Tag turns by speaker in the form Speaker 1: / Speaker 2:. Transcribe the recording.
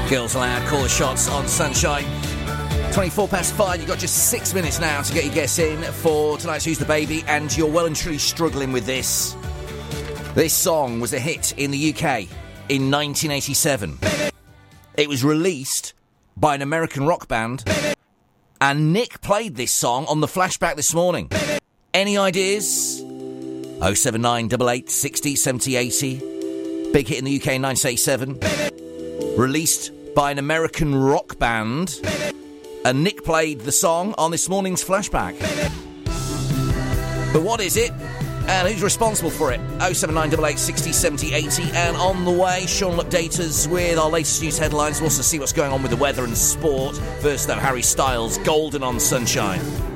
Speaker 1: Girls Aloud, call the shots on Sunshine. 24 past 5, you've got just 6 minutes now to get your guess in for tonight's Who's the Baby, and you're well and truly struggling with this. This song was a hit in the UK in 1987. It was released by an American rock band, and Nick played this song on the flashback this morning. Any ideas? 079 88 60 70 80. Big hit in the UK in 1987. Released by an American rock band, and Nick played the song on this morning's flashback. But what is it? And who's responsible for it? 079 88 60 70 80. And on the way, Sean will update us with our latest news headlines. We'll also see what's going on with the weather and sport. First, though, Harry Styles, Golden on Sunshine.